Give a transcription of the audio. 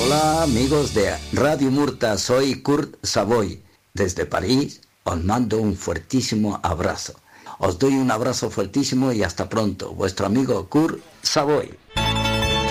Hola amigos de Radio Murta, soy Kurt Savoy. Desde París os mando un fuertísimo abrazo. Os doy un abrazo fuertísimo y hasta pronto. Vuestro amigo Kurt Savoy.